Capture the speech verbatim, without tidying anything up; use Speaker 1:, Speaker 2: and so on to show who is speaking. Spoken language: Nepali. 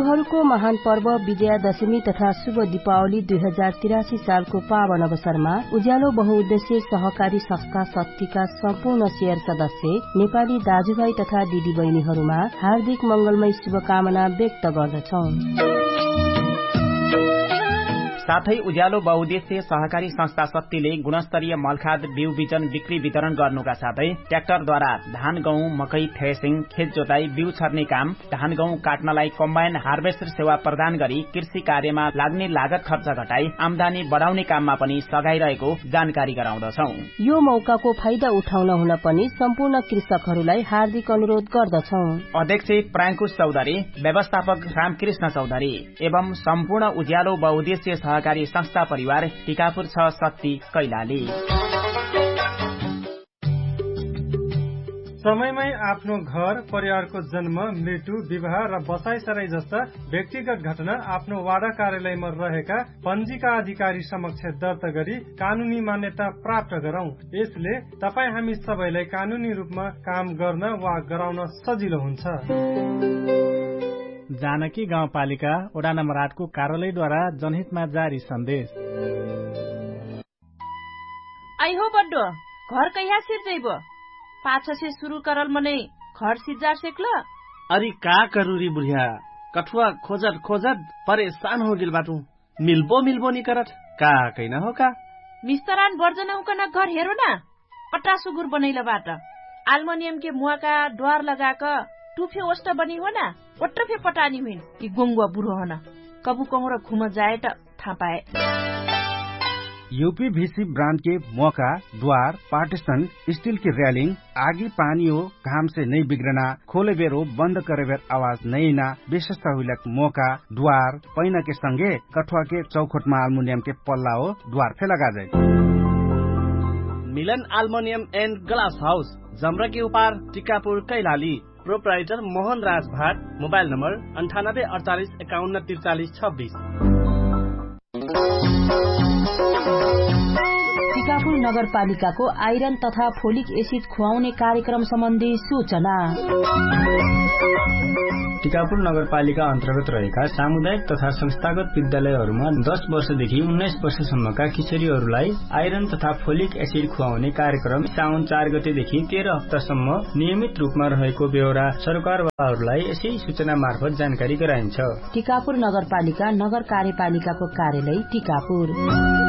Speaker 1: हिन्दूहरूको महान पर्व विजयादशमी तथा शुभ दीपावली दुई हजार तिरासी सालको पावन अवसरमा उज्यालो बहुउद्देश्य सहकारी संस्था शक्तिका सम्पूर्ण शेयर सदस्य नेपाली दाजुभाइ तथा दिदी बहिनीहरूमा हार्दिक मंगलमय शुभकामना व्यक्त गर्दछौं।
Speaker 2: साथै उज्यालो बहुउद्देश्य सहकारी संस्था शक्तिले गुणस्तरीय मलखाद बिउ बिजन बिक्री वितरण गर्नुका साथै ट्र्याक्टरद्वारा धान गहुँ मकै थ्रेसिङ खेत जोताई बिउ छर्ने काम धान गहुँ काट्नलाई कम्बाइन हार्वेस्टर सेवा प्रदान गरी कृषि कार्यमा लाग्ने लागत खर्च घटाई आमदानी बढाउने काममा पनि सघाइरहेको जानकारी गराउँदछौ।
Speaker 1: यो मौकाको फाइदा उठाउन हुन पनि सम्पूर्ण कृषकहरूलाई हार्दिक अनुरोध गर्दछौ।
Speaker 2: अध्यक्ष प्राङ्कुश चौधरी, व्यवस्थापक रामकृष्ण चौधरी एवं सम्पूर्ण उज्यालो बहुउद्देश्य सहकारी संस्था परिवार टिकापुर छ शक्ति कैलाली।
Speaker 3: समयमै आफ्नो घर परिवारको जन्म मृत्यु विवाह र बसाइसराई जस्ता व्यक्तिगत घटना आफ्नो वाडा कार्यालयमा रहेका पञ्जीका अधिकारी समक्ष दर्ता गरी कानूनी मान्यता प्राप्त गरौं। यसले तपाईँ हामी सबैलाई कानूनी रूपमा काम गर्न वा गराउन सजिलो हुन्छ।
Speaker 4: जानकी गाउँपालिका वडा नम्बर आठको कार्यालयद्वारा जनहितमा जारी सन्देश।
Speaker 5: आई हो बड्डो घर कहिया सिर्जैबो पाछो से शुरू करल मने घर सिजार सेकल।
Speaker 6: अरे का करूरी बुढ़िया कठुआ खोजत खोजत परेशान हो गिल बाटू मिलबो मिलबो नि करत का कैना हो का
Speaker 5: मिस्तरान बर्जना उकना घर हेरो ना पट्टा सुगुर बनैला बाट एल्युमिनियम के मुआका द्वार लगाक टुफे ओस्ट बनी हो ना ओट्रफे पटानी हुइन कि गोंगवा बुढो हो ना कबु कहरा घुम जाए त थाहा पाए।
Speaker 7: यूपीवीसी ब्रांड के मौका द्वार पार्टीशन स्टील की रेलिंग आगे पानी हो घाम से नहीं बिगड़ना खोले बेर हो बंद करे बेर आवाज नहीं ना विशेषता हुलक मौका द्वार पैना के संगे कठुआ के चौखट में एल्युमिनियम के पल्ला हो द्वार फे लगा जाए।
Speaker 6: मिलन एल्युमिनियम एंड ग्लास हाउस जमरा के उपार टिकापुर कैलाली। प्रोप्राइटर मोहन राज भाट। मोबाइल नंबर अंठानब्बे अड़तालीस इक्यावन तिरचालीस छब्बीस।
Speaker 1: टिकापुर नगरपालिकाको आइरन तथा फोलिक एसिड खुवाउने कार्यक्रम सम्बन्धी सूचना।
Speaker 8: टिकापुर नगरपालिका अन्तर्गत रहेका सामुदायिक तथा संस्थागत विद्यालयहरूमा दस वर्षदेखि उन्नाइस वर्षसम्मका किशोरीहरूलाई आइरन तथा फोलिक एसिड खुवाउने कार्यक्रम साउन चार गतेदेखि तेह्र हप्तासम्म नियमित रूपमा रहेको बेहोरा सरकारवालाहरूलाई यसै सूचना मार्फत जानकारी गराइन्छ।
Speaker 1: टिकापुर नगरपालिका नगर कार्यपालिकाको कार्यालय टिकापुर।